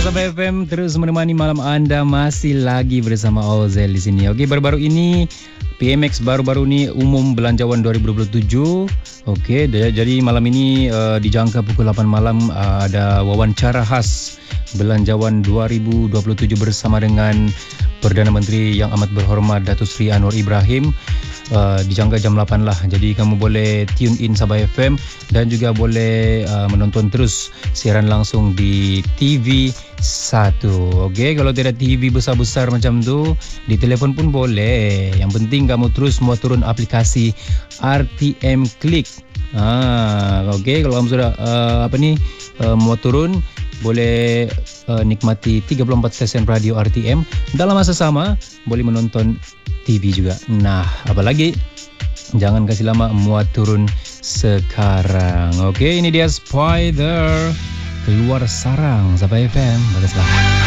Sahabat FM terus menemani malam anda, masih lagi bersama Ozel di sini. Okey, baru-baru ini PMX baru-baru ni umum belanjawan 2027. Okey, jadi malam ini dijangka pukul 8 malam ada wawancara khas belanjawan 2027 bersama dengan Perdana Menteri yang amat berhormat Datuk Seri Anwar Ibrahim. Dijangka jam 8 lah. Jadi kamu boleh tune in Sabah FM dan juga boleh menonton terus siaran langsung di TV 1. Okey, kalau tidak TV besar-besar macam tu, di telefon pun boleh. Yang penting kamu terus mau turun aplikasi RTM Click. Okey, kalau kamu sudah mau turun, boleh nikmati 34 stesen radio RTM. Dalam masa sama boleh menonton TV juga. Nah, apalagi jangan kasih lama, muat turun sekarang. Okey, ini dia Spider keluar sarang Sabah FM. Baguslah.